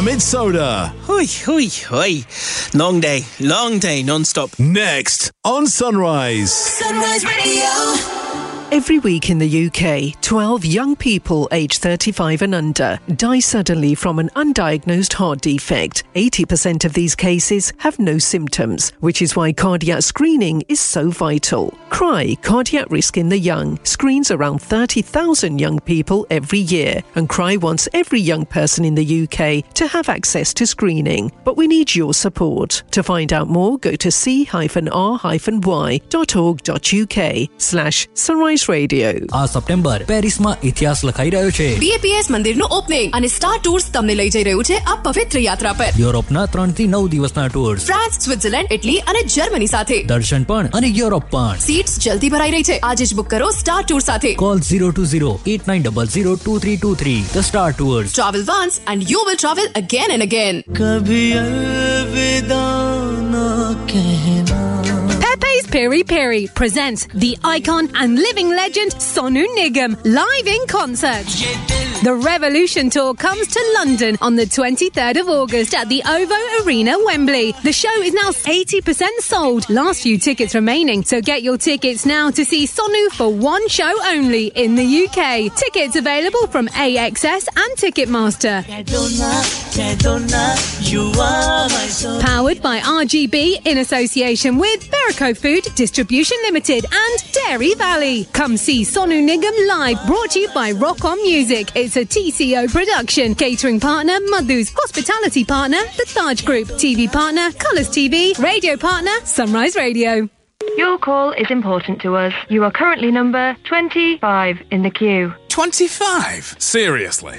Hamid Soda. Hui, hui, hui. Long day, non-stop. Next on Sunrise. Sunrise Radio. Every week in the UK, 12 young people aged 35 and under die suddenly from an undiagnosed heart defect. 80% of these cases have no symptoms, which is why cardiac screening is so vital. CRY, Cardiac Risk in the Young, screens around 30,000 young people every year, and CRY wants every young person in the UK to have access to screening. But we need your support. To find out more, go to c-r-y.org.uk/Sunrise Radio. આ September પેરિસમાં ઇતિહાસ લખાઈ રહ્યો છે. BAPS મંદિરનું opening અને star tours તમને લઈ જઈ રહ્યું છે આ પવિત્ર યાત્રા પર. યુરોપના 3 થી 9 દિવસના ટૂર્સ. ફ્રાન્સ, સ્વિટ્ઝરલેન્ડ, ઇટલી અને જર્મની સાથે. દર્શન પણ અને યુરોપ પણ. સીટ્સ જલ્દી ભરાઈ રહી છે. આજે જ બુક કરો સ્ટાર ટૂર સાથે. Call 020-8900-2323. The Star Tours. Travel once and you will travel again and again. कभी अलविदा ना कहना. Pepe's Piri Piri presents the icon and living legend Sonu Nigam live in concert. The Revolution Tour comes to London on the 23rd of August at the OVO Arena, Wembley. The show is now 80% sold. Last few tickets remaining, so get your tickets now to see Sonu for one show only in the UK. Tickets available from AXS and Ticketmaster. Powered by RGB in association with Verico Food Distribution Limited and Dairy Valley. Come see Sonu Nigam live, brought to you by Rock On Music. It's a TCO production. Catering partner Madhu's, hospitality partner The Taj Group, TV partner Colours TV, radio partner Sunrise Radio. Your call is important to us. You are currently number 25 in the queue. 25? Seriously?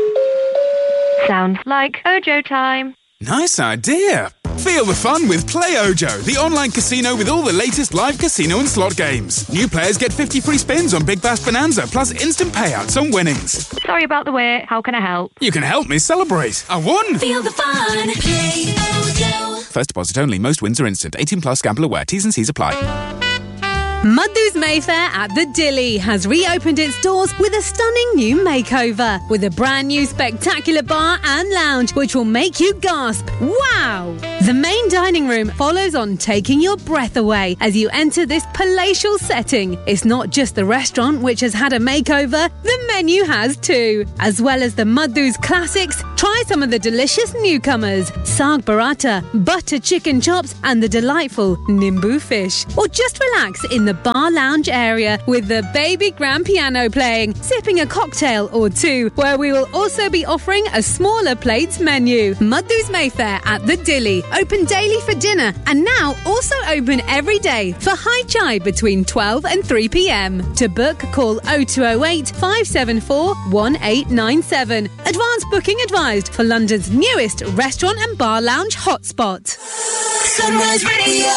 Sounds like Ojo time. Nice idea. Feel the fun with Play Ojo, the online casino with all the latest live casino and slot games. New players get 50 free spins on Big Bash Bonanza, plus instant payouts on winnings. Sorry about the wait. How can I help? You can help me celebrate. I won! Feel the fun. Play Ojo. First deposit only. Most wins are instant. 18 plus. Gamble aware. T's and C's apply. Madhu's Mayfair at the Dilly has reopened its doors with a stunning new makeover, with a brand new spectacular bar and lounge which will make you gasp. Wow! The main dining room follows on, taking your breath away as you enter this palatial setting. It's not just the restaurant which has had a makeover, the menu has too. As well as the Madhu's classics, try some of the delicious newcomers, Saag Paratha, butter chicken chops and the delightful Nimbu fish. Or just relax in the bar lounge area with the baby grand piano playing, sipping a cocktail or two, where we will also be offering a smaller plates menu. Madhu's Mayfair at the Dilly, open daily for dinner and now also open every day for high chai between 12 and 3 p.m. To book, call 0208 574 1897. Advance booking advised for London's newest restaurant and bar lounge hotspot. Sunrise Radio.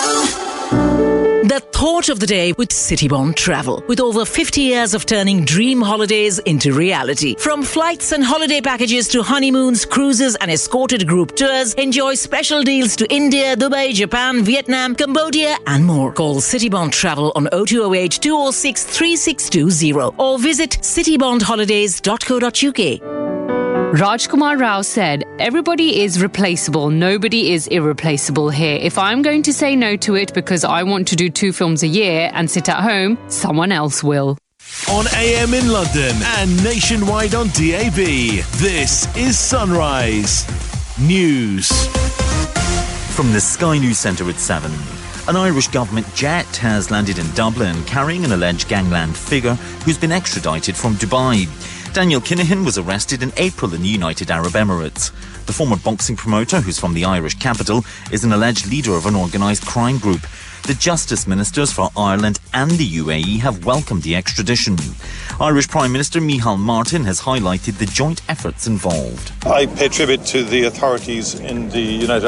The thought of the day with Citybond Travel. With over 50 years of turning dream holidays into reality. From flights and holiday packages to honeymoons, cruises and escorted group tours, enjoy special deals to India, Dubai, Japan, Vietnam, Cambodia and more. Call Citybond Travel on 0208 206 3620 or visit citybondholidays.co.uk. Rajkumar Rao said, everybody is replaceable, nobody is irreplaceable here. If I'm going to say no to it because I want to do 2 films a year and sit at home, someone else will. On AM in London and nationwide on DAB, this is Sunrise News. From the Sky News Centre at 7. An Irish government jet has landed in Dublin carrying an alleged gangland figure who's been extradited from Dubai. Daniel Kinahan was arrested in April in the United Arab Emirates. The former boxing promoter, who's from the Irish capital, is an alleged leader of an organised crime group. The Justice Ministers for Ireland and the UAE have welcomed the extradition. Irish Prime Minister Micheál Martin has highlighted the joint efforts involved. I pay tribute to the authorities in the United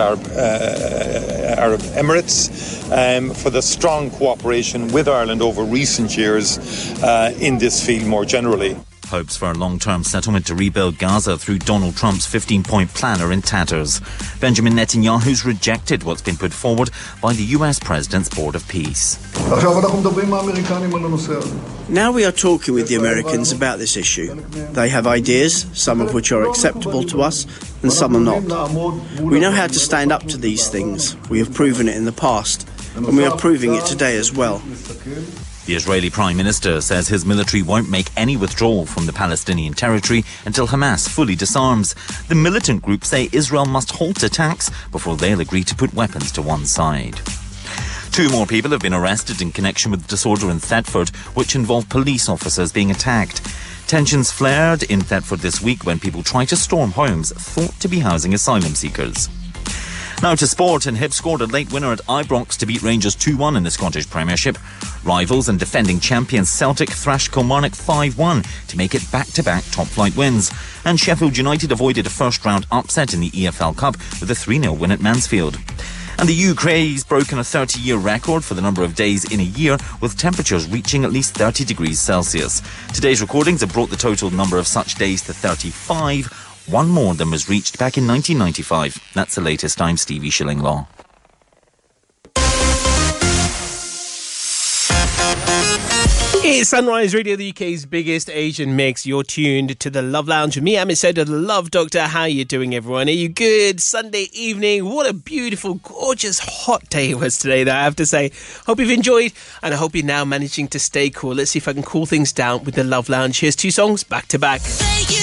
Arab Emirates for the strong cooperation with Ireland over recent years in this field more generally. Hopes for a long-term settlement to rebuild Gaza through Donald Trump's 15-point plan are in tatters. Benjamin Netanyahu's rejected what's been put forward by the US President's Board of Peace. Now we are talking with the Americans about this issue. They have ideas, some of which are acceptable to us and some are not. We know how to stand up to these things. We have proven it in the past, and we are proving it today as well. The Israeli Prime Minister says his military won't make any withdrawal from the Palestinian territory until Hamas fully disarms. The militant group say Israel must halt attacks before they'll agree to put weapons to one side. 2 more people have been arrested in connection with disorder in Thetford, which involved police officers being attacked. Tensions flared in Thetford this week when people tried to storm homes thought to be housing asylum seekers. Now to sport, and Hibs scored a late winner at Ibrox to beat Rangers 2-1 in the Scottish Premiership. Rivals and defending champions Celtic thrashed Kilmarnock 5-1 to make it back-to-back top-flight wins. And Sheffield United avoided a first-round upset in the EFL Cup with a 3-0 win at Mansfield. And the UK's broken a 30-year record for the number of days in a year, with temperatures reaching at least 30 degrees Celsius. Today's recordings have brought the total number of such days to 35, one more than was reached back in 1995. That's the latest. I'm Stevie Shillinglaw. It's Sunrise Radio, the UK's biggest Asian mix. You're tuned to the Love Lounge with me, Amit Soda, the Love Doctor. How are you doing, everyone? Are you good? Sunday evening. What a beautiful, gorgeous, hot day it was today, though, I have to say. Hope you've enjoyed, and I hope you're now managing to stay cool. Let's see if I can cool things down with the Love Lounge. Here's 2 songs back to back. Thank you.